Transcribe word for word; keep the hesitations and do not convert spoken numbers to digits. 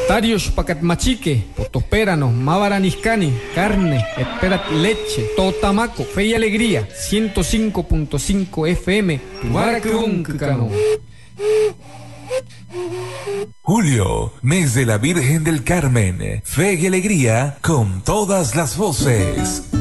Tarios Pacatmachique, Potopérano, Mavaraniscani, carne, esperat leche, Totamaco, fe y alegría, ciento cinco punto cinco F M, Tubaracruncano. Julio, mes de la Virgen del Carmen, fe y alegría con todas las voces.